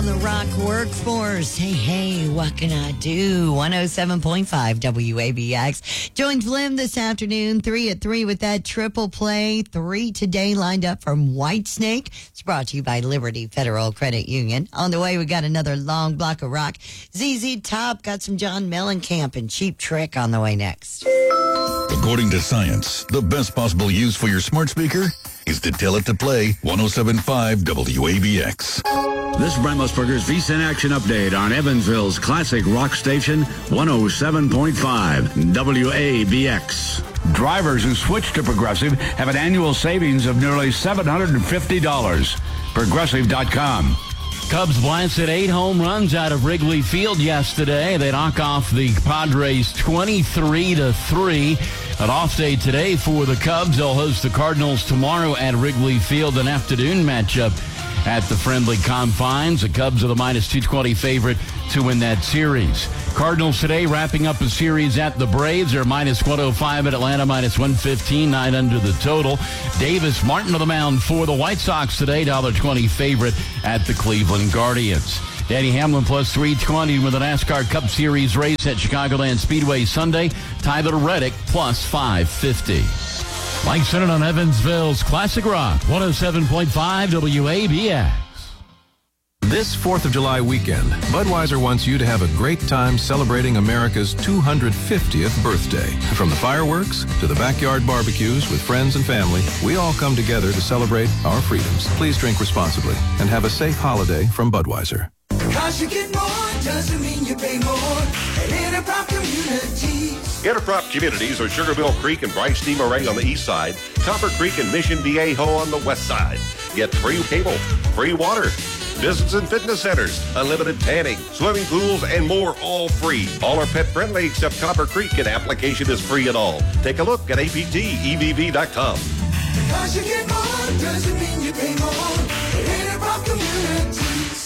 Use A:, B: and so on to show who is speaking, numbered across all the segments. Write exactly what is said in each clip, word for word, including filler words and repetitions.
A: on the rock workforce. Hey, hey, what can I do? one oh seven point five W A B X. Joined Flim this afternoon, three at three with that triple play. Three today lined up from Whitesnake. It's brought to you by Liberty Federal Credit Union. On the way, we got another long block of rock. Z Z Top got some John Mellencamp and Cheap Trick on the way next.
B: According to science, the best possible use for your smart speaker is to tell it to play one oh seven point five W A B X.
C: This is Brent Musburger's V C N Action Update on Evansville's classic rock station, one oh seven point five W A B X. Drivers who switch to Progressive have an annual savings of nearly seven hundred fifty dollars. Progressive dot com.
D: Cubs blasted eight home runs out of Wrigley Field yesterday. They knock off the Padres twenty-three to three. An off day today for the Cubs. They'll host the Cardinals tomorrow at Wrigley Field, an afternoon matchup at the friendly confines. The Cubs are the minus two twenty favorite to win that series. Cardinals today wrapping up a series at the Braves. They're minus one oh five at Atlanta, minus one fifteen, nine under the total. Davis Martin to the mound for the White Sox today, one twenty favorite at the Cleveland Guardians. Danny Hamlin plus three twenty with the NASCAR Cup Series race at Chicagoland Speedway Sunday. Tyler Reddick plus five fifty. Mike Sennett on Evansville's Classic Rock, one oh seven point five W A B X.
E: This fourth of July weekend, Budweiser wants you to have a great time celebrating America's two hundred fiftieth birthday. From the fireworks to the backyard barbecues with friends and family, we all come together to celebrate our freedoms. Please drink responsibly and have a safe holiday from Budweiser.
F: Because you get more doesn't mean you pay more at Interprop Communities.
G: Interprop Communities are Sugarville Creek and Bryce D. Moray on the east side, Copper Creek and Mission Viejo on the west side. Get free cable, free water, business and fitness centers, unlimited tanning, swimming pools, and more, all free. All are pet friendly except Copper Creek, and application is free at all. Take a look at A P T E V V dot com.
F: Because you get more doesn't mean you pay more at Interprop Communities.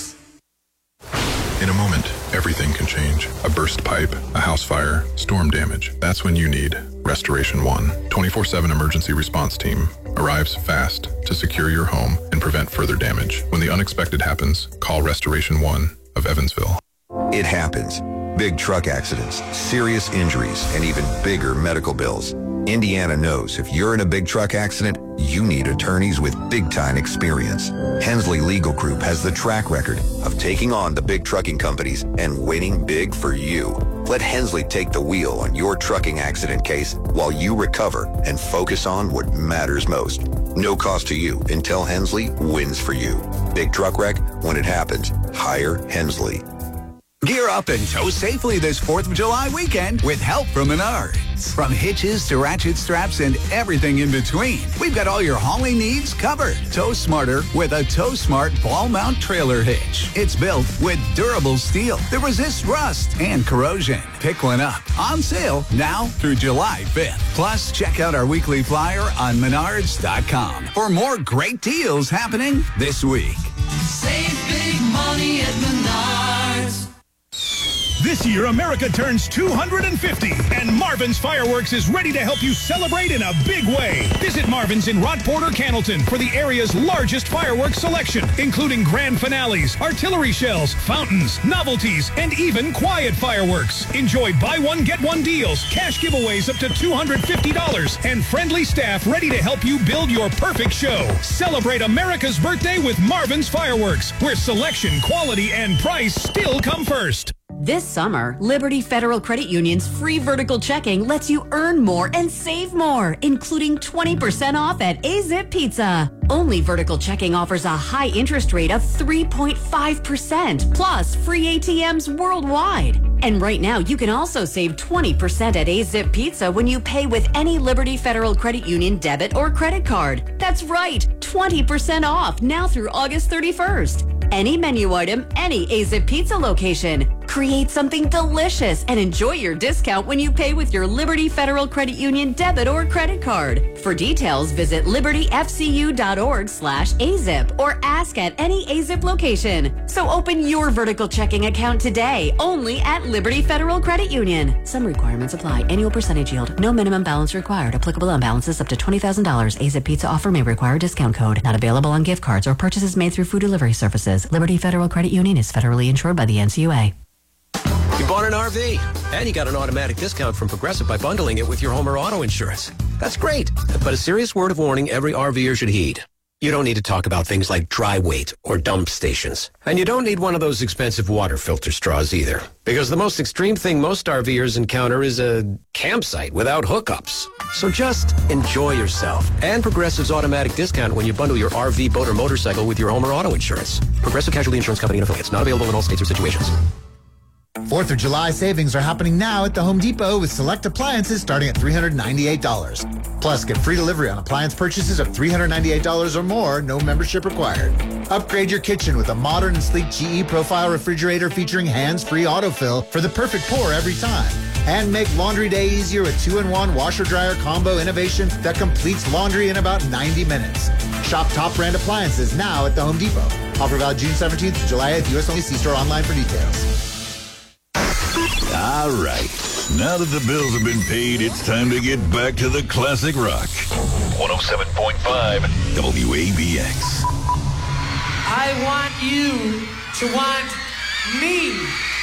E: In a moment, everything can change. A burst pipe, a house fire, storm damage. That's when you need Restoration One. twenty-four seven emergency response team arrives fast to secure your home and prevent further damage. When the unexpected happens, call Restoration One of Evansville.
H: It happens. Big truck accidents, serious injuries, and even bigger medical bills. Indiana knows if you're in a big truck accident, you need attorneys with big-time experience. Hensley Legal Group has the track record of taking on the big trucking companies and winning big for you. Let Hensley take the wheel on your trucking accident case while you recover and focus on what matters most. No cost to you until Hensley wins for you. Big truck wreck? When it happens, hire Hensley.
I: Gear up and tow safely this fourth of July weekend with help from Menards. From hitches to ratchet straps and everything in between, we've got all your hauling needs covered. Tow smarter with a Tow Smart ball mount trailer hitch. It's built with durable steel that resists rust and corrosion. Pick one up. On sale now through July fifth. Plus, check out our weekly flyer on menards dot com for more great deals happening this week.
F: Save big money at Menards.
J: This year, America turns two hundred fifty, and Marvin's Fireworks is ready to help you celebrate in a big way. Visit Marvin's in Rockport or Cannleton for the area's largest fireworks selection, including grand finales, artillery shells, fountains, novelties, and even quiet fireworks. Enjoy buy one, get one deals, cash giveaways up to two hundred fifty dollars, and friendly staff ready to help you build your perfect show. Celebrate America's birthday with Marvin's Fireworks, where selection, quality, and price still come first.
K: This summer, Liberty Federal Credit Union's free vertical checking lets you earn more and save more, including twenty percent off at A-Zip Pizza. Only vertical checking offers a high interest rate of three point five percent, plus free A T Ms worldwide. And right now, you can also save twenty percent at A-Zip Pizza when you pay with any Liberty Federal Credit Union debit or credit card. That's right, twenty percent off now through August thirty-first. Any menu item, any A-Zip Pizza location. Create something delicious and enjoy your discount when you pay with your Liberty Federal Credit Union debit or credit card. For details, visit libertyfcu.org slash AZIP or ask at any AZIP location. So open your vertical checking account today, only at Liberty Federal Credit Union. Some requirements apply. Annual percentage yield. No minimum balance required. Applicable on balances up to twenty thousand dollars. AZIP Pizza offer may require discount code. Not available on gift cards or purchases made through food delivery services. Liberty Federal Credit Union is federally insured by the N C U A.
L: You bought an R V, and you got an automatic discount from Progressive by bundling it with your home or auto insurance. That's great, but a serious word of warning every RVer should heed. You don't need to talk about things like dry weight or dump stations. And you don't need one of those expensive water filter straws either. Because the most extreme thing most RVers encounter is a campsite without hookups. So just enjoy yourself. And Progressive's automatic discount when you bundle your R V, boat, or motorcycle with your home or auto insurance. Progressive Casualty Insurance Company and affiliates. Not available in all states or situations.
M: fourth of July savings are happening now at the Home Depot with select appliances starting at three hundred ninety-eight dollars. Plus, get free delivery on appliance purchases of three hundred ninety-eight dollars or more, no membership required. Upgrade your kitchen with a modern and sleek G E Profile refrigerator featuring hands-free autofill for the perfect pour every time. And make laundry day easier with two in one washer-dryer combo innovation that completes laundry in about ninety minutes. Shop top brand appliances now at the Home Depot. Offer valid June seventeenth to July eighth. U S only. See store online for details.
B: All right. Now that the bills have been paid, it's time to get back to the classic rock. one oh seven point five W A B X.
N: I want you to want me.